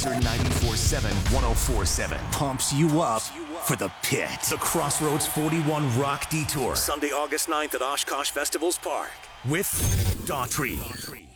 Laser 94.7, 104.7 pumps you up for the pit. The Crossroads 41 Rock Detour. Sunday, August 9th at Oshkosh Festivals Park with Daughtry.